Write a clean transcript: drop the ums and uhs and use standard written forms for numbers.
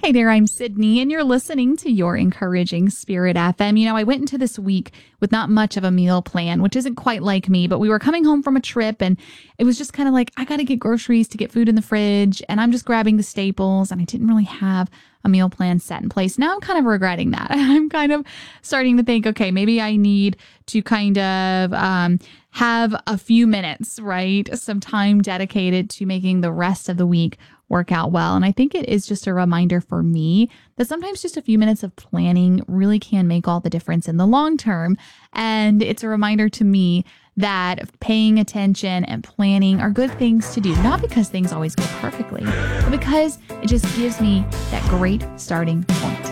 Hey there, I'm Sydney, and you're listening to Your Encouraging Spirit FM. I went into this week with not much of a meal plan, which isn't quite like me, but we were coming home from a trip, and it was just kind of like, I got to get groceries to get food in the fridge, and I'm just grabbing the staples, and I didn't really have a meal plan set in place. Now I'm kind of regretting that. I'm kind of starting to think, okay, maybe I need to kind of have a few minutes, right? Some time dedicated to making the rest of the week work out well. And I think it is just a reminder for me that sometimes just a few minutes of planning really can make all the difference in the long term. And it's a reminder to me that paying attention and planning are good things to do, not because things always go perfectly, but because it just gives me that great starting point.